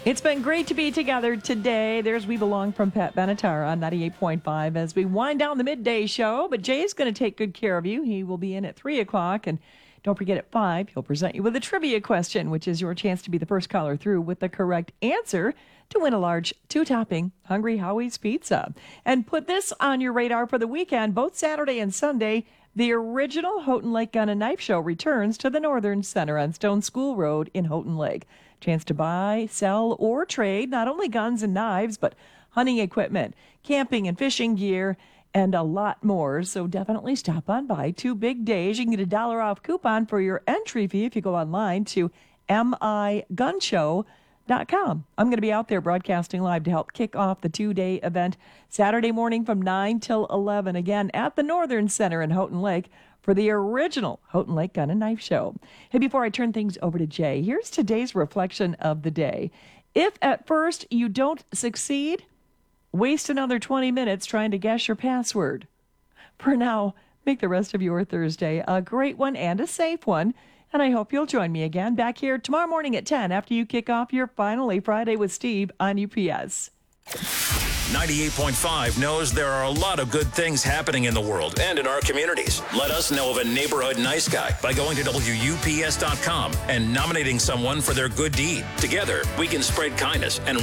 It's been great to be together today. There's We Belong from Pat Benatar on 98.5 as we wind down the midday show. But Jay's going to take good care of you. He will be in at 3 o'clock. And don't forget at 5, he'll present you with a trivia question, which is your chance to be the first caller through with the correct answer to win a large 2-topping Hungry Howie's pizza. And put this on your radar for the weekend, both Saturday and Sunday. The original Houghton Lake Gun and Knife Show returns to the Northern Center on Stone School Road in Houghton Lake. Chance to buy, sell, or trade not only guns and knives, but hunting equipment, camping and fishing gear, and a lot more. So definitely stop on by. 2 big days. You can get a $1 off coupon for your entry fee if you go online to migunshow.com. I'm going to be out there broadcasting live to help kick off the 2-day event Saturday morning from 9 till 11, again at the Northern Center in Houghton Lake for the original Houghton Lake Gun and Knife Show. Hey, before I turn things over to Jay, here's today's reflection of the day. If at first you don't succeed, waste another 20 minutes trying to guess your password. For now, make the rest of your Thursday a great one and a safe one. And I hope you'll join me again back here tomorrow morning at 10 after you kick off your Finally Friday with Steve on UPS. 98.5 knows there are a lot of good things happening in the world and in our communities. Let us know of a neighborhood nice guy by going to WUPS.com and nominating someone for their good deed. Together, we can spread kindness and